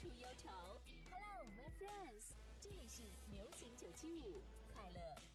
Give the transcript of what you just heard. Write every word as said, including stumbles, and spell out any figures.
除忧愁。Hello, my friends， 这里是流行九七五快乐